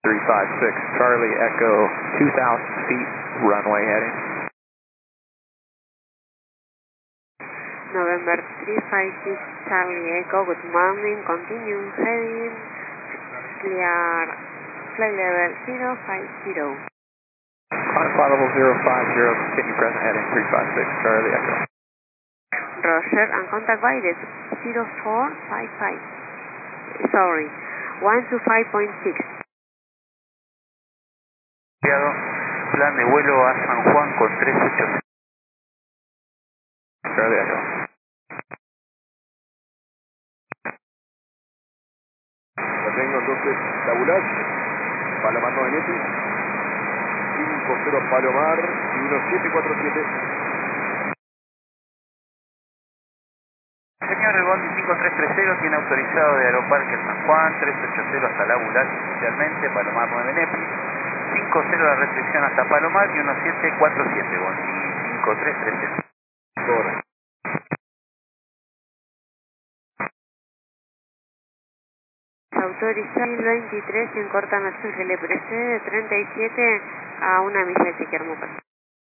356, Charlie Echo, 2,000 feet, runway heading. November 356, Charlie Echo, good morning, continue heading, clear, flight level 050. Climb flight level 050, continue present heading 356, Charlie Echo. Roger, and contact guided 0455, sorry, 125.6. Plan de vuelo a San Juan con 380. Charlie Echo. La tengo entonces tabular, Palomar 9 50 Palomar y 1747. Señor, el Bondi 5330 tiene autorizado de Aeroparque San Juan, 380 hasta La Bulal inicialmente, Palomar 9 Nepi, 50 la restricción hasta Palomar y 1747, Bondi 5330. Ahora. Autorizado el 23 en corta noche que le precede 37 a una milla de Chiquermuca.